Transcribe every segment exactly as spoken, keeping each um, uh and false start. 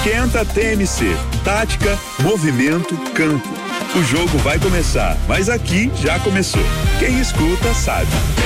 Esquenta T M C, tática, movimento, campo. O jogo vai começar, mas aqui já começou. Quem escuta sabe.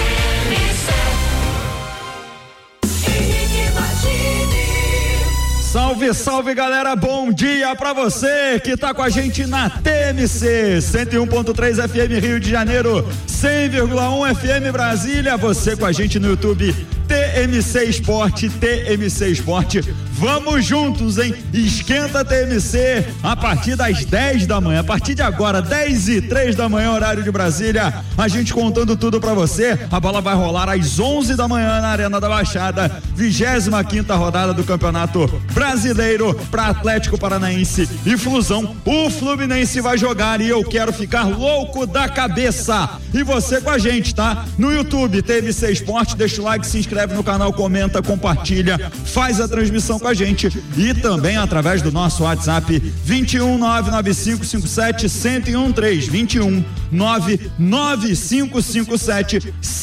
Salve, salve galera, bom dia pra você que tá com a gente na T M C cento e um ponto três F M Rio de Janeiro, cem vírgula um F M Brasília, você com a gente no YouTube T M C Esporte, T M C Esporte. Vamos juntos, hein? Esquenta T M C a partir das dez da manhã, a partir de agora, dez e três da manhã, horário de Brasília, a gente contando tudo pra você. A bola vai rolar às onze da manhã na Arena da Baixada, vigésima quinta rodada do Campeonato Brasileiro para Atlético Paranaense e Flusão. O Fluminense vai jogar e eu quero ficar louco da cabeça. E você com a gente, tá? No YouTube, T M C Esporte, deixa o like, se inscreve no canal, comenta, compartilha, faz a transmissão com a gente e também através do nosso WhatsApp vinte e um nove nove cinco cinco sete um um três, vinte e um nove nove cinco cinco sete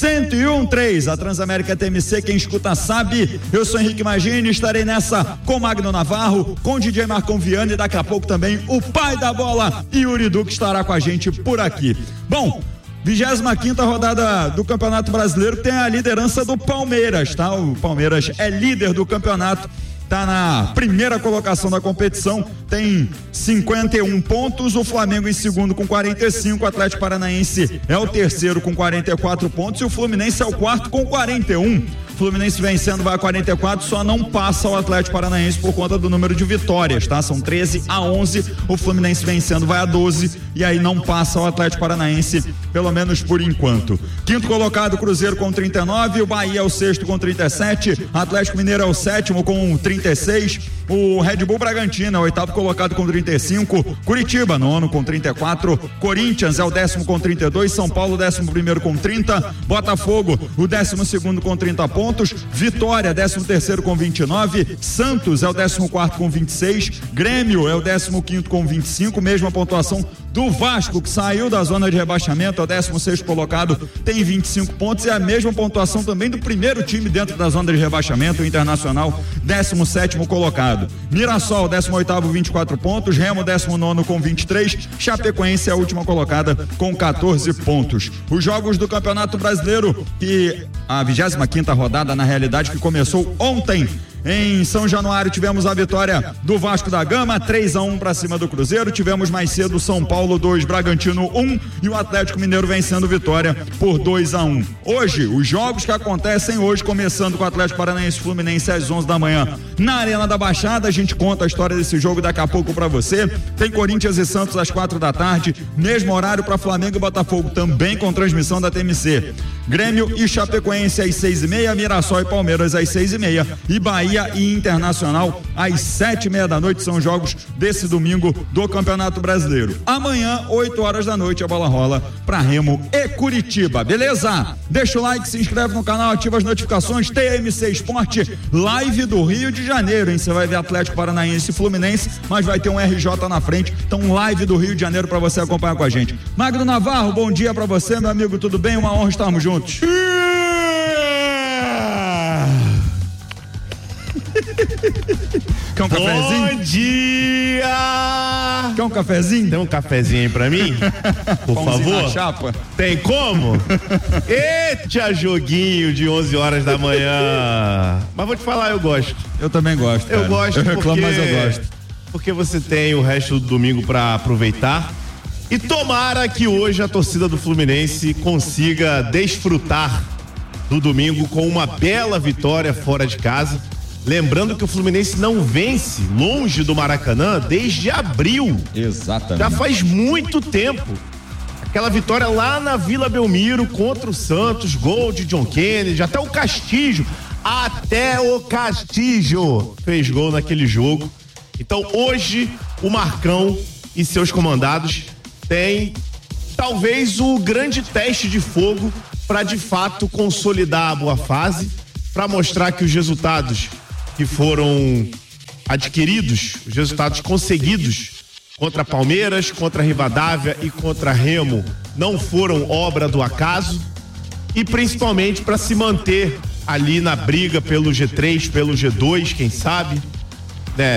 um um três. A Transamérica T M C, quem escuta sabe. Eu sou Henrique Magini, estarei nessa com Magno Navarro, com o D J Marcon Viana e daqui a pouco também o pai da bola, Yuri Duque, estará com a gente por aqui. Bom, vigésima quinta rodada do Campeonato Brasileiro tem a liderança do Palmeiras, tá? O Palmeiras é líder do campeonato, tá na primeira colocação da competição, tem cinquenta e um pontos, o Flamengo em segundo com quarenta e cinco, o Atlético Paranaense é o terceiro com quarenta e quatro pontos e o Fluminense é o quarto com quarenta e um. Fluminense vencendo vai a quarenta e quatro, só não passa o Atlético Paranaense por conta do número de vitórias, tá? São treze a onze, o Fluminense vencendo vai a doze e aí não passa o Atlético Paranaense, pelo menos por enquanto. Quinto colocado, Cruzeiro com trinta e nove, o Bahia é o sexto com trinta e sete, Atlético Mineiro é o sétimo com trinta e seis, o Red Bull Bragantino é o oitavo colocado com trinta e cinco, Curitiba nono com trinta e quatro, Corinthians é o décimo com trinta e dois, São Paulo décimo primeiro com trinta, Botafogo o décimo segundo com trinta pontos, Vitória décimo terceiro com vinte e nove, Santos é o décimo quarto com vinte e seis, Grêmio é o décimo quinto com vinte e cinco, mesma pontuação do Vasco, que saiu da zona de rebaixamento, é o décimo sexto colocado, tem vinte e cinco pontos, e a mesma pontuação também do primeiro time dentro da zona de rebaixamento, o Internacional, décimo sétimo colocado. Mirassol, décimo oitavo, vinte e quatro pontos, Remo, décimo nono com vinte e três, Chapecoense é a última colocada com quatorze pontos. Os jogos do Campeonato Brasileiro, que a vigésima quinta rodada, na realidade, que começou ontem, em São Januário, tivemos a vitória do Vasco da Gama, três a um para cima do Cruzeiro. Tivemos mais cedo São Paulo dois, Bragantino um e o Atlético Mineiro vencendo Vitória por dois a um. Hoje, os jogos que acontecem hoje, começando com o Atlético Paranaense e Fluminense às onze da manhã na Arena da Baixada. A gente conta a história desse jogo daqui a pouco para você. Tem Corinthians e Santos às quatro da tarde, mesmo horário para Flamengo e Botafogo, também com transmissão da T M C. Grêmio e Chapecoense às seis e meia, Mirassol e Palmeiras às seis e meia e Bahia e Internacional às sete e meia da noite, são jogos desse domingo do Campeonato Brasileiro. Amanhã, oito horas da noite, a bola rola para Remo e Curitiba, beleza? Deixa o like, se inscreve no canal, ativa as notificações. T M C Esporte, live do Rio de Janeiro, hein? Você vai ver Atlético Paranaense e Fluminense, mas vai ter um R J na frente, então live do Rio de Janeiro para você acompanhar com a gente. Magno Navarro, bom dia para você, meu amigo, tudo bem? Uma honra estarmos juntos. Quer um cafezinho? Bom dia! Quer um cafezinho? Tem um cafezinho aí pra mim? Por Pãozinho favor. na chapa? Tem como? Eita, joguinho de onze horas da manhã. Mas vou te falar, eu gosto. Eu também gosto. Eu cara. gosto Eu reclamo, porque... mas eu gosto. Porque você tem o resto do domingo pra aproveitar. E tomara que hoje a torcida do Fluminense consiga desfrutar do domingo com uma bela vitória fora de casa. Lembrando que o Fluminense não vence longe do Maracanã desde abril. Exatamente. Já faz muito tempo. Aquela vitória lá na Vila Belmiro contra o Santos, gol de John Kennedy, até o Castillo, até o Castillo fez gol naquele jogo. Então hoje o Marcão e seus comandados têm talvez o grande teste de fogo para de fato consolidar a boa fase, para mostrar que os resultados que foram adquiridos, os resultados conseguidos contra Palmeiras, contra Rivadavia e contra Remo não foram obra do acaso, e principalmente para se manter ali na briga pelo G três, pelo G dois, quem sabe, né?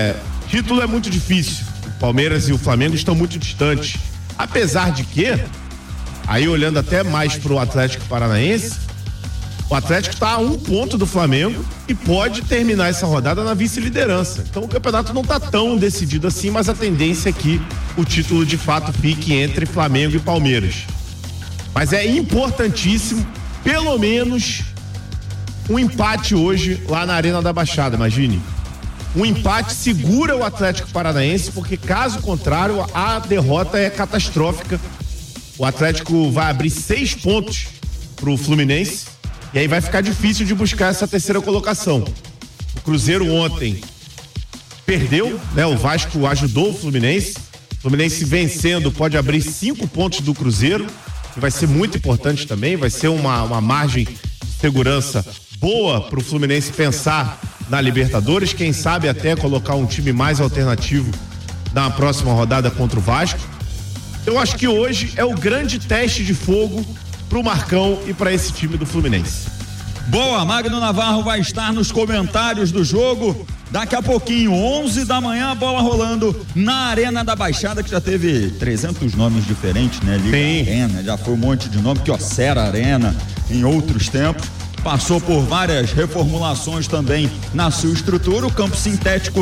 Título é muito difícil. O Palmeiras e o Flamengo estão muito distantes. Apesar de que, aí olhando até mais pro Atlético Paranaense, o Atlético está a um ponto do Flamengo e pode terminar essa rodada na vice-liderança. Então o campeonato não está tão decidido assim, mas a tendência é que o título de fato fique entre Flamengo e Palmeiras. Mas é importantíssimo, pelo menos, um empate hoje lá na Arena da Baixada, imagine. Um empate segura o Atlético Paranaense, porque caso contrário, a derrota é catastrófica. O Atlético vai abrir seis pontos pro Fluminense e aí vai ficar difícil de buscar essa terceira colocação. O Cruzeiro ontem perdeu, né? O Vasco ajudou o Fluminense. O Fluminense vencendo pode abrir cinco pontos do Cruzeiro, que vai ser muito importante também, vai ser uma, uma margem de segurança boa pro Fluminense pensar na Libertadores, quem sabe até colocar um time mais alternativo na próxima rodada contra o Vasco. Eu acho que hoje é o grande teste de fogo pro Marcão e para esse time do Fluminense. Boa, Magno Navarro vai estar nos comentários do jogo daqui a pouquinho, onze da manhã, a bola rolando na Arena da Baixada, que já teve trezentos nomes diferentes, né? Liga Sim. Arena, já foi um monte de nome, Kyocera Arena em outros tempos. Passou por várias reformulações também na sua estrutura, o campo sintético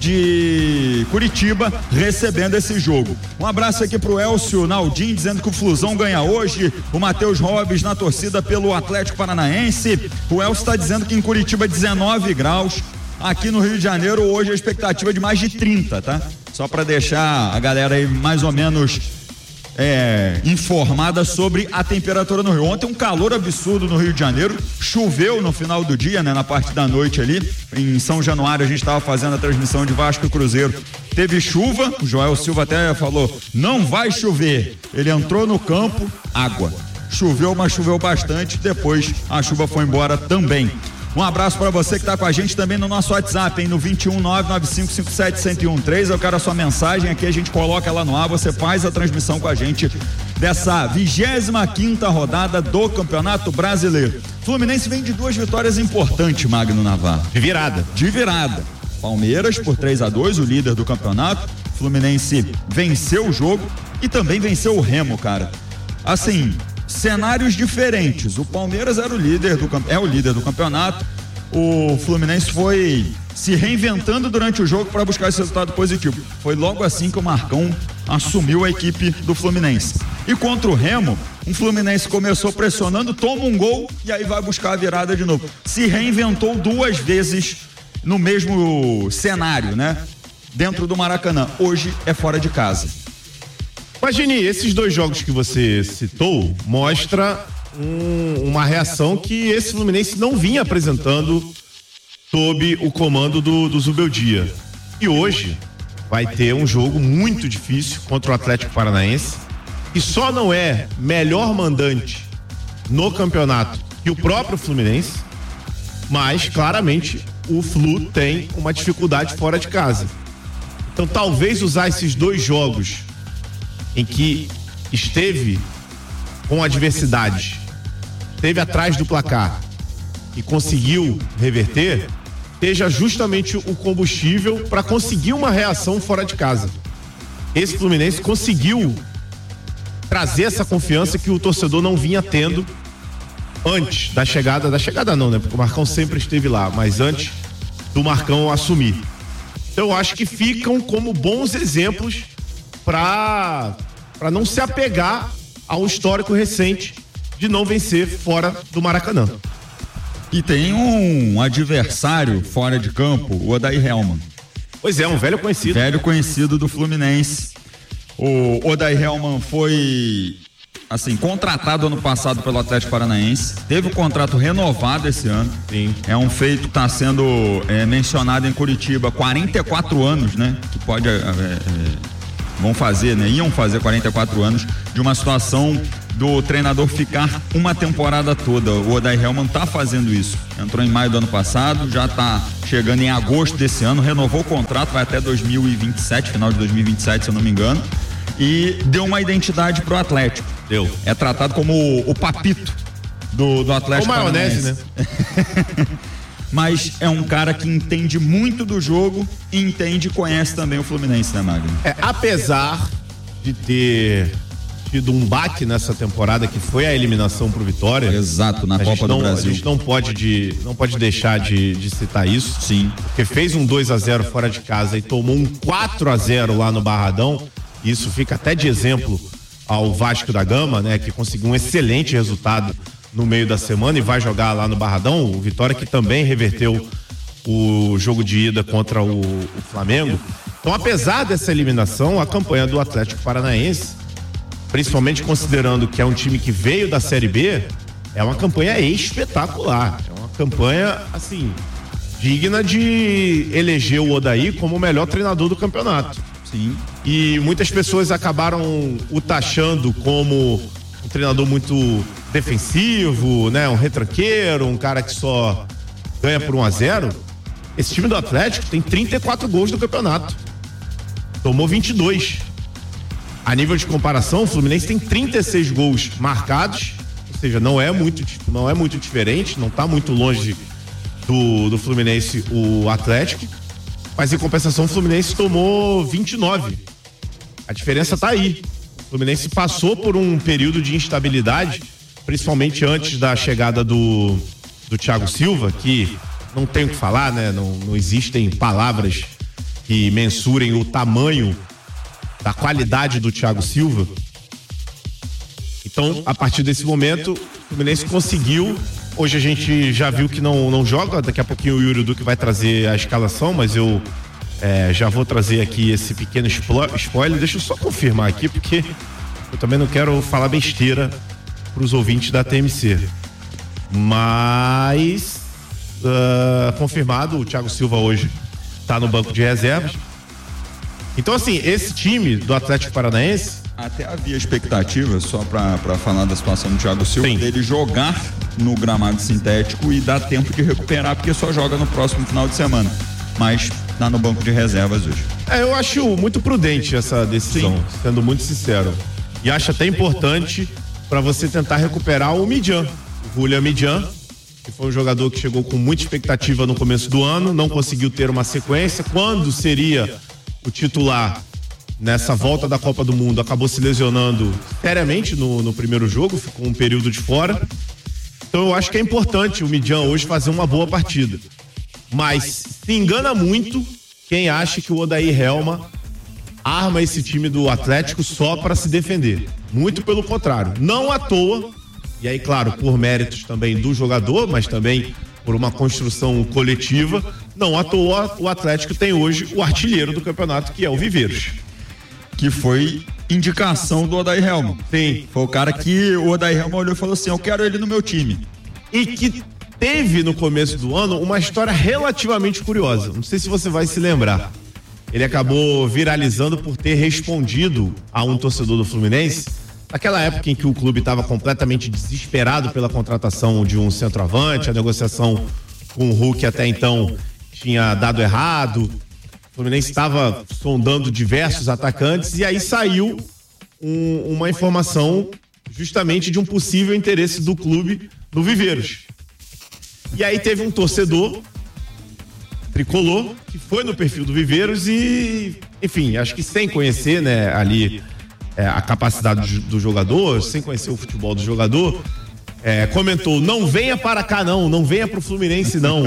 de Curitiba recebendo esse jogo. Um abraço aqui pro Elcio Naldin, dizendo que o Flusão ganha hoje, o Matheus Robes na torcida pelo Atlético Paranaense. O Elcio está dizendo que em Curitiba dezenove graus, aqui no Rio de Janeiro hoje a expectativa é de mais de trinta, tá? Só para deixar a galera aí mais ou menos É, informada sobre a temperatura no Rio. Ontem um calor absurdo no Rio de Janeiro, choveu no final do dia, né, na parte da noite ali, em São Januário a gente estava fazendo a transmissão de Vasco e Cruzeiro, teve chuva, o Joel Silva até falou, não vai chover, ele entrou no campo, água, choveu, mas choveu bastante, depois a chuva foi embora também. Um abraço para você que está com a gente também no nosso WhatsApp, hein, no vinte e um, nove nove cinco cinco sete, um zero um três. Eu quero a sua mensagem aqui, a gente coloca ela no ar, você faz a transmissão com a gente dessa vigésima quinta rodada do Campeonato Brasileiro. Fluminense vem de duas vitórias importantes, Magno Navarro. De virada. De virada. Palmeiras por três a dois, o líder do campeonato. Fluminense venceu o jogo e também venceu o Remo, cara. Assim, cenários diferentes. O Palmeiras era o líder do, é o líder do campeonato. O Fluminense foi se reinventando durante o jogo para buscar esse resultado positivo. Foi logo assim que o Marcão assumiu a equipe do Fluminense. E contra o Remo, um Fluminense começou pressionando, toma um gol e aí vai buscar a virada de novo. Se reinventou duas vezes no mesmo cenário, né? Dentro do Maracanã. Hoje é fora de casa. Imagine, esses dois jogos que você citou mostra um, uma reação que esse Fluminense não vinha apresentando sob o comando do, do Zubeldia. E hoje vai ter um jogo muito difícil contra o Atlético Paranaense, que só não é melhor mandante no campeonato que o próprio Fluminense, mas claramente o Flu tem uma dificuldade fora de casa. Então talvez usar esses dois jogos em que esteve com adversidade, esteve atrás do placar e conseguiu reverter, seja justamente o combustível para conseguir uma reação fora de casa. Esse Fluminense conseguiu trazer essa confiança que o torcedor não vinha tendo antes da chegada, da chegada não, né? Porque o Marcão sempre esteve lá, mas antes do Marcão assumir. Então eu acho que ficam como bons exemplos para para não se apegar ao histórico recente de não vencer fora do Maracanã. E tem um adversário fora de campo, o Odair Hellmann. Pois é, um velho conhecido. Velho conhecido do Fluminense. O Odair Hellmann foi, assim, contratado ano passado pelo Atlético Paranaense. Teve o contrato renovado esse ano. Sim. É um feito que está sendo é, mencionado em Curitiba. quarenta e quatro anos, né? Que pode... É, é, vão fazer, né? Iam fazer quarenta e quatro anos de uma situação do treinador ficar uma temporada toda. O Odair Hellmann tá fazendo isso. Entrou em maio do ano passado, já tá chegando em agosto desse ano, renovou o contrato, vai até dois mil e vinte e sete, final de dois mil e vinte e sete, se eu não me engano, e deu uma identidade pro Atlético. Deu. É tratado como o, o papito do, do Atlético Paranaense. O maionese, né? mas é um cara que entende muito do jogo e entende e conhece também o Fluminense, né, Magno? É, apesar de ter tido um baque nessa temporada, que foi a eliminação pro Vitória. Exato, na Copa não, do Brasil. A gente não pode, de, não pode deixar de, de citar isso. Sim. Porque fez um dois a zero fora de casa e tomou um quatro a zero lá no Barradão. Isso fica até de exemplo ao Vasco da Gama, né? Que conseguiu um excelente resultado no meio da semana e vai jogar lá no Barradão. O Vitória que também reverteu o jogo de ida contra o, o Flamengo. Então, apesar dessa eliminação, a campanha do Atlético Paranaense, principalmente considerando que é um time que veio da Série B, é uma campanha espetacular. É uma campanha, assim, digna de eleger o Odair como o melhor treinador do campeonato. Sim. E muitas pessoas acabaram o taxando como um treinador muito defensivo, né? Um retranqueiro, um cara que só ganha por um a zero. Esse time do Atlético tem trinta e quatro gols no campeonato. Tomou vinte e dois. A nível de comparação, o Fluminense tem trinta e seis gols marcados, ou seja, não é muito, não é muito diferente, não está muito longe do, do Fluminense o Atlético, mas em compensação o Fluminense tomou vinte e nove. A diferença está aí. O Fluminense passou por um período de instabilidade, principalmente antes da chegada do, do Thiago Silva, que não tem o que falar, né? Não, não existem palavras que mensurem o tamanho da qualidade do Thiago Silva. Então, a partir desse momento, o Fluminense conseguiu. Hoje a gente já viu que não, não joga. Daqui a pouquinho o Yuri Duque vai trazer a escalação, mas eu é, já vou trazer aqui esse pequeno spoiler. Deixa eu só confirmar aqui, porque eu também não quero falar besteira para os ouvintes da T M C. Mas uh, confirmado, o Thiago Silva hoje está no banco de reservas. Então, assim, esse time do Atlético Paranaense... Até havia expectativa, só pra, pra falar da situação do Thiago Silva, Sim. dele jogar no gramado sintético e dar tempo de recuperar, porque só joga no próximo final de semana. Mas tá no banco de reservas hoje. É, eu acho muito prudente essa decisão, Sim. sendo muito sincero. E acho até importante para você tentar recuperar o Midjan, o William Midjan, que foi um jogador que chegou com muita expectativa no começo do ano, não conseguiu ter uma sequência. Quando seria o titular nessa volta da Copa do Mundo, acabou se lesionando seriamente no, no primeiro jogo, ficou um período de fora. Então eu acho que é importante o Midjan hoje fazer uma boa partida. Mas se engana muito quem acha que o Odair Helma arma esse time do Atlético só para se defender. Muito pelo contrário. Não à toa, e aí, claro, por méritos também do jogador, mas também por uma construção coletiva, não à toa o Atlético tem hoje o artilheiro do campeonato, que é o Viveiros. Que foi indicação do Odair Helma. Sim. Foi o cara que o Odair Helma olhou e falou assim, eu quero ele no meu time. E que teve no começo do ano uma história relativamente curiosa. Não sei se você vai se lembrar. Ele acabou viralizando por ter respondido a um torcedor do Fluminense naquela época em que o clube estava completamente desesperado pela contratação de um centroavante, a negociação com o Hulk até então tinha dado errado, o Fluminense estava sondando diversos atacantes e aí saiu um, uma informação justamente de um possível interesse do clube no Viveiros. E aí teve um torcedor tricolor que foi no perfil do Viveiros e, enfim, acho que sem conhecer, né, ali é, a capacidade do, do jogador, sem conhecer o futebol do jogador, é, comentou, não venha para cá não, não venha pro Fluminense não.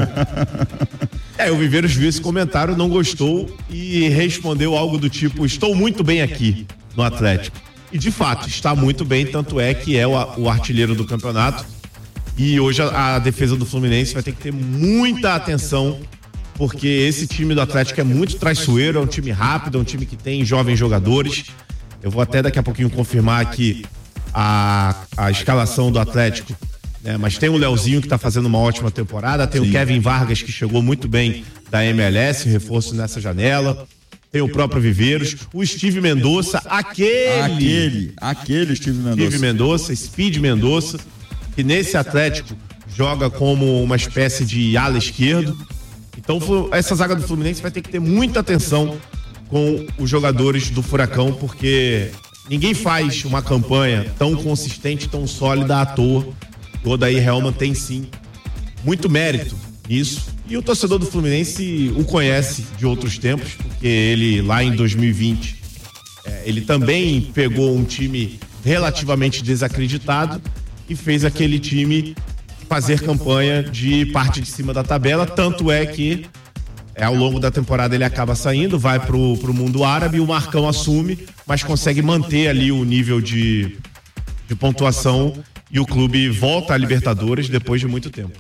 É, o Viveiros viu esse comentário, não gostou e respondeu algo do tipo, estou muito bem aqui no Atlético. E de fato, está muito bem, tanto é que é o, o artilheiro do campeonato. E hoje a, a defesa do Fluminense vai ter que ter muita atenção, porque esse time do Atlético é muito traiçoeiro, é um time rápido, é um time que tem jovens jogadores. Eu vou até daqui a pouquinho confirmar aqui a, a escalação do Atlético, né? Mas tem o Leozinho que está fazendo uma ótima temporada, tem Sim. o Kevin Vargas que chegou muito bem da M L S, reforço nessa janela. Tem o próprio Viveiros, o Steve Mendonça, aquele... Aquele, aquele Steve Mendonça. Steve Mendonça, Speed Mendonça, que nesse Atlético joga como uma espécie de ala esquerdo. Então essa zaga do Fluminense vai ter que ter muita atenção com os jogadores do Furacão, porque ninguém faz uma campanha tão consistente, tão sólida à toa. O Odair Helma tem sim muito mérito nisso. E o torcedor do Fluminense o conhece de outros tempos, porque ele lá em dois mil e vinte, é, ele também pegou um time relativamente desacreditado e fez aquele time fazer campanha de parte de cima da tabela, tanto é que é, ao longo da temporada ele acaba saindo, vai pro, pro mundo árabe, o Marcão assume, mas consegue manter ali o nível de, de pontuação e o clube volta à Libertadores depois de muito tempo.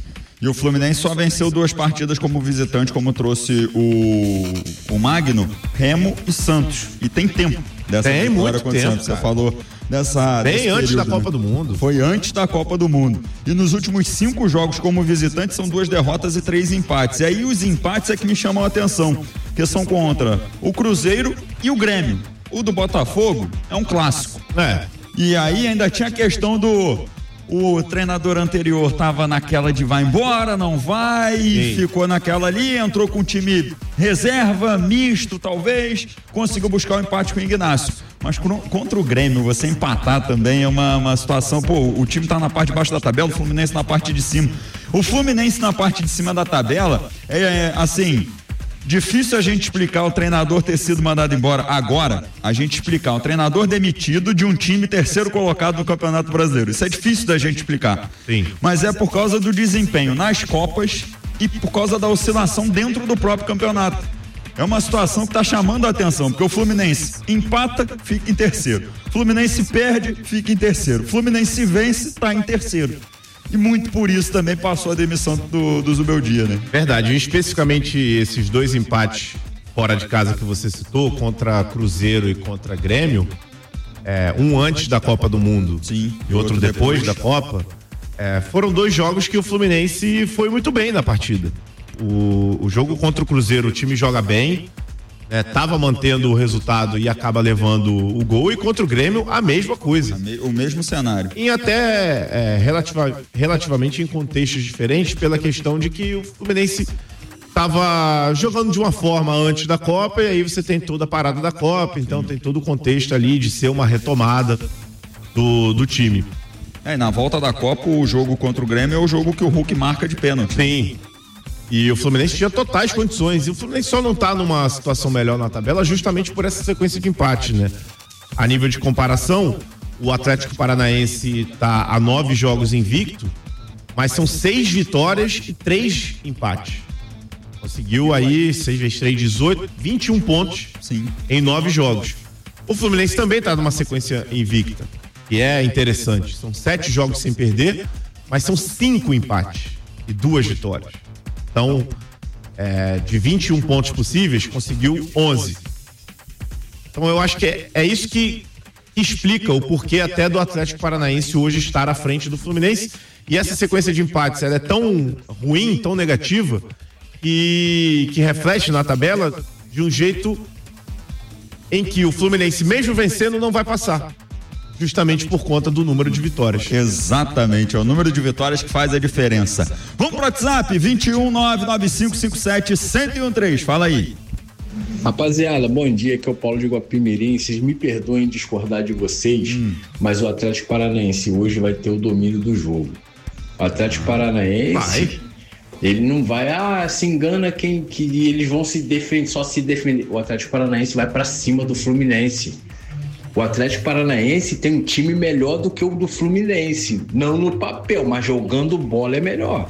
E o Fluminense só venceu duas partidas como visitante, como trouxe o, o Magno, Remo e Santos. E tem tempo dessa tem vitória muito tempo, Santos. Você falou dessa. Bem antes período, da Copa né? do Mundo. Foi antes da Copa do Mundo. E nos últimos cinco jogos como visitante são duas derrotas e três empates. E aí os empates é que me chamam a atenção, que são contra o Cruzeiro e o Grêmio. O do Botafogo é um clássico. É. E aí ainda tinha a questão do... O treinador anterior estava naquela de vai embora, não vai, Sim. ficou naquela ali, entrou com um time reserva, misto talvez, conseguiu buscar o um empate com o Ignacio. Mas contra o Grêmio, você empatar também é uma, uma situação, pô, o time tá na parte de baixo da tabela, o Fluminense na parte de cima. O Fluminense na parte de cima da tabela é assim... Difícil a gente explicar o treinador ter sido mandado embora agora, a gente explicar um treinador demitido de um time terceiro colocado no Campeonato Brasileiro. Isso é difícil da gente explicar. Sim. Mas é por causa do desempenho nas Copas e por causa da oscilação dentro do próprio campeonato. É uma situação que está chamando a atenção, porque o Fluminense empata, fica em terceiro. Fluminense perde, fica em terceiro. Fluminense vence, está em terceiro. E muito por isso também passou a demissão do, do Zubeldia, né? Verdade, especificamente esses dois empates fora de casa que você citou, contra Cruzeiro e contra Grêmio, é, um antes da Copa do Mundo Sim, e outro, outro depois, depois da Copa, é, foram dois jogos que o Fluminense foi muito bem na partida. O, o jogo contra o Cruzeiro, o time joga bem, É, tava mantendo o resultado e acaba levando o gol, e contra o Grêmio a mesma coisa. O mesmo cenário. E até é, relativa, relativamente em contextos diferentes, pela questão de que o Fluminense tava jogando de uma forma antes da Copa, e aí você tem toda a parada da Copa, então tem todo o contexto ali de ser uma retomada do, do time. É, e na volta da Copa, o jogo contra o Grêmio é o jogo que o Hulk marca de pênalti. Sim. E o Fluminense tinha totais condições. E o Fluminense só não tá numa situação melhor na tabela justamente por essa sequência de empates, né? A nível de comparação, o Atlético Paranaense tá a nove jogos invicto, mas são seis vitórias e três empates. Conseguiu aí, seis vezes três, dezoito, vinte e um pontos. Sim. Em nove jogos. O Fluminense também tá numa sequência invicta, que é interessante. São sete jogos sem perder, mas são cinco empates e duas vitórias. Então, é, de vinte e um pontos possíveis, conseguiu onze. Então eu acho que é, é isso que explica o porquê até do Atlético Paranaense hoje estar à frente do Fluminense. E essa sequência de empates, ela é tão ruim, tão negativa, que, que reflete na tabela de um jeito em que o Fluminense, mesmo vencendo, não vai passar. Justamente por conta do número de vitórias. Exatamente, é o número de vitórias que faz a diferença. Vamos pro WhatsApp, vinte e um, nove nove cinco cinco sete, zero um três, fala aí. Rapaziada, bom dia, aqui é o Paulo de Guapimirim. Vocês me perdoem discordar de vocês, hum. mas o Atlético Paranaense hoje vai ter o domínio do jogo. O Atlético Paranaense, vai. Ele não vai, ah, se engana quem que eles vão se defender, só se defender. O Atlético Paranaense vai pra cima do Fluminense. O Atlético Paranaense tem um time melhor do que o do Fluminense. Não no papel, mas jogando bola é melhor.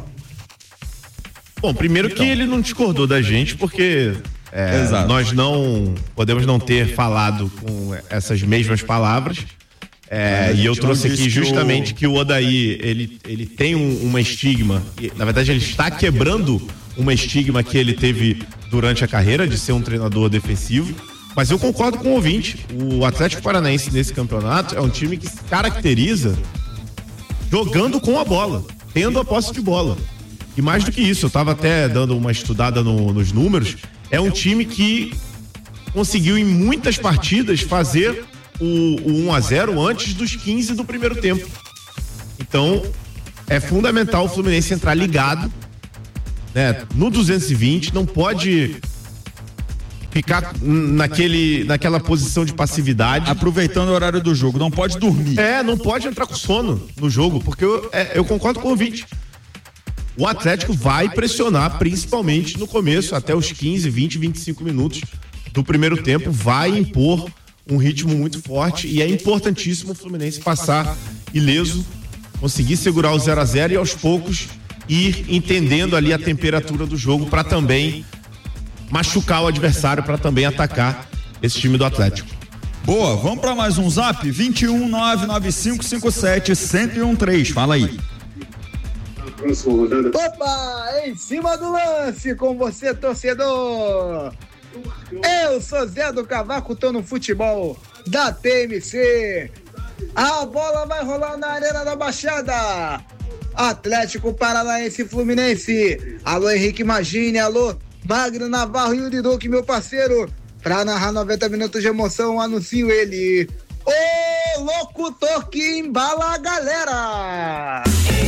Bom, primeiro então. que ele não discordou da gente, porque é, nós não podemos não ter falado com essas mesmas palavras. É, e eu trouxe aqui justamente que o Odair, ele, ele tem um, uma estigma, e, na verdade ele está quebrando uma estigma que ele teve durante a carreira de ser um treinador defensivo. Mas eu concordo com o ouvinte, o Atlético Paranaense nesse campeonato é um time que se caracteriza jogando com a bola, tendo a posse de bola. E mais do que isso, eu estava até dando uma estudada no, nos números, é um time que conseguiu em muitas partidas fazer o, o um a zero antes dos quinze do primeiro tempo. Então, é fundamental o Fluminense entrar ligado, né, no duzentos e vinte, não pode ficar naquele, naquela posição de passividade. Aproveitando o horário do jogo, não pode dormir. É, não pode entrar com sono no jogo, porque eu, é, eu concordo com o ouvinte. o Atlético vai pressionar, principalmente no começo, até os quinze, vinte, vinte e cinco minutos do primeiro tempo, vai impor um ritmo muito forte e é importantíssimo o Fluminense passar ileso, conseguir segurar o zero a zero e aos poucos ir entendendo ali a temperatura do jogo para também machucar o adversário, para também atacar esse time do Atlético. Boa, vamos para mais um zap, vinte e um, nove nove cinco cinco sete, zero um um três, fala aí. Opa, em cima do lance com você, torcedor. Eu sou Zé do Cavaco, tô no futebol da T M C. A bola vai rolar na Arena da Baixada. Atlético Paranaense Fluminense. Alô Henrique Magini, alô Magno Navarro e Urido, que meu parceiro. Pra narrar noventa minutos de emoção, anuncio ele, o locutor que embala a galera.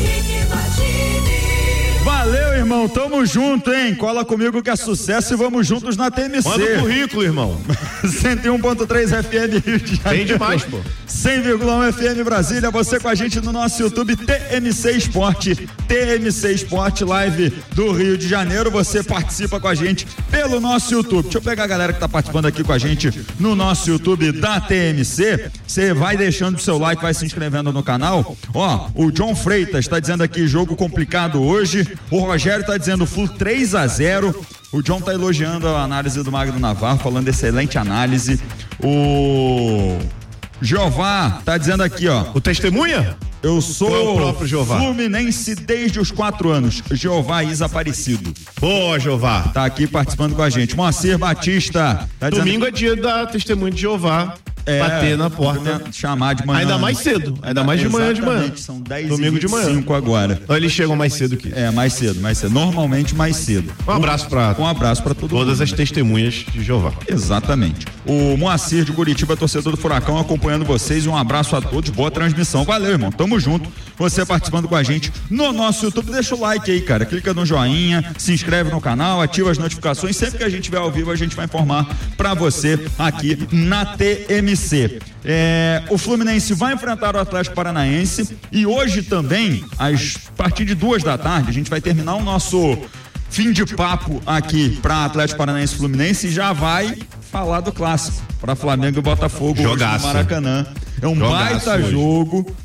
Valeu, irmão, tamo junto, hein? Cola comigo que é sucesso e vamos juntos na T M C. Manda o currículo, irmão. cento e um ponto três F M Rio de Janeiro. Tem demais, pô. cem vírgula um F M Brasília, você com a gente no nosso YouTube T M C Esporte, T M C Esporte Live do Rio de Janeiro, você participa com a gente pelo nosso YouTube. Deixa eu pegar a galera que tá participando aqui com a gente no nosso YouTube da T M C, você vai deixando o seu like, vai se inscrevendo no canal. Ó, o John Freitas tá dizendo aqui, jogo complicado hoje, o Rogério tá dizendo Flu três a zero, o John tá elogiando a análise do Magno Navarro, falando excelente análise, o Jeová tá dizendo aqui, ó. O testemunha? Eu sou é o próprio Jeová. Fluminense desde os quatro anos. Jeová Isa Aparecido. Boa, Jeová. Tá aqui participando com a gente. Moacir Batista. Tá Domingo dizendo... é dia da testemunha de Jeová. É, bater na porta. Chamar de manhã. Ainda mais cedo. Ainda mais de manhã de manhã. São dez Domingo e vinte e cinco de manhã. agora. Então eles chegam mais cedo que isso. É, mais cedo, mais cedo. Normalmente mais cedo. Um abraço pra, um abraço pra todo todas mundo. as testemunhas de Jeová. Exatamente. O Moacir de Curitiba, torcedor do Furacão, acompanhando vocês. Um abraço a todos. Boa transmissão. Valeu, irmão. Tamo junto. Você participando com a gente no nosso YouTube. Deixa o like aí, cara. Clica no joinha, se inscreve no canal, ativa as notificações. Sempre que a gente estiver ao vivo, a gente vai informar pra você aqui na T M C. É, o Fluminense vai enfrentar o Atlético Paranaense e hoje também, às, a partir de duas da tarde, a gente vai terminar o nosso fim de papo aqui para Atlético Paranaense e Fluminense e já vai falar do clássico para Flamengo e Botafogo hoje no Maracanã. É um Jogaço baita hoje. Jogo.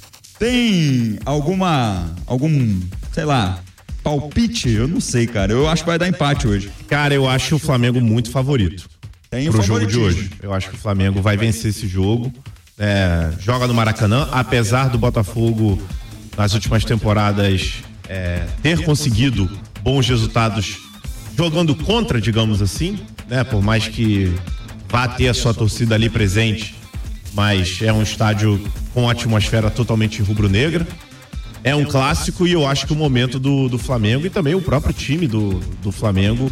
Tem alguma, algum, sei lá, palpite? Eu não sei, cara. Eu acho que vai dar empate hoje. Cara, eu acho o Flamengo muito favorito. Tem pro jogo de hoje. Eu acho que o Flamengo vai vencer esse jogo. É, joga no Maracanã, apesar do Botafogo nas últimas temporadas é, ter conseguido bons resultados jogando contra, digamos assim, né? Por mais que vá ter a sua torcida ali presente, mas é um estádio com atmosfera totalmente rubro-negra. É um clássico e eu acho que o momento do, do Flamengo e também o próprio time do, do Flamengo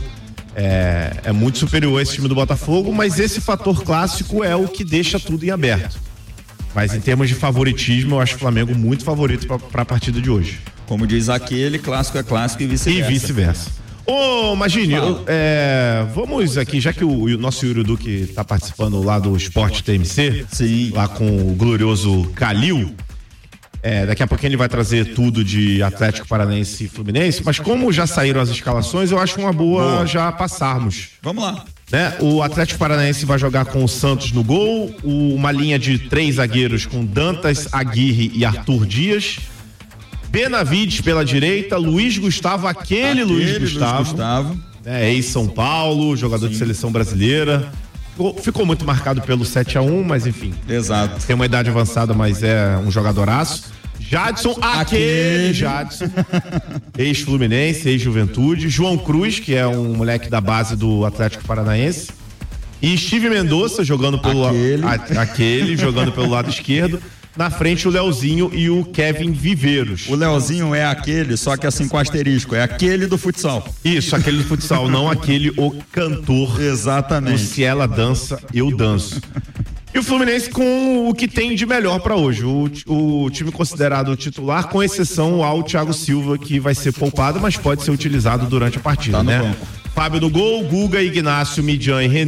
É, é muito superior a esse time do Botafogo, mas esse fator clássico é o que deixa tudo em aberto. Mas em termos de favoritismo, eu acho o Flamengo muito favorito para a partida de hoje. Como diz aquele, clássico é clássico e vice-versa. E vice-versa. Ô, Magini, é, vamos aqui, já que o, o nosso Yuri Duque está participando lá do Esporte T M C, sim, lá com o glorioso Calil. É, daqui a pouquinho ele vai trazer tudo de Atlético Paranaense e Fluminense, mas como já saíram as escalações, eu acho uma boa, boa. já passarmos. Vamos lá. Né? O Atlético Paranaense vai jogar com o Santos no gol, o, uma linha de três zagueiros com Dantas, Aguirre e Arthur Dias, Benavides pela direita, Luiz Gustavo, aquele, aquele Luiz Gustavo, Luiz Gustavo. É, ex-São Paulo, jogador Sim. de seleção brasileira. Ficou, ficou muito marcado pelo sete a um, mas enfim. Exato. Tem uma idade avançada, mas é um jogadoraço. Jadson, aquele Jadson, ex-Fluminense, ex-Juventude. João Cruz, que é um moleque da base do Atlético Paranaense. E Steve Mendonça, jogando pelo aquele, a, aquele jogando pelo lado esquerdo. Na frente o Leozinho e o Kevin Viveiros. O Leozinho é aquele, só que assim com asterisco, é aquele do futsal. Isso, aquele do futsal, não aquele o cantor. Exatamente. O Se Ela Dança, Eu Danço. E o Fluminense com o que tem de melhor para hoje. O, o time considerado titular, com exceção ao Thiago Silva, que vai ser poupado, mas pode ser utilizado durante a partida, tá no né? banco. Fábio do gol, Guga, Ignácio, Midian e René.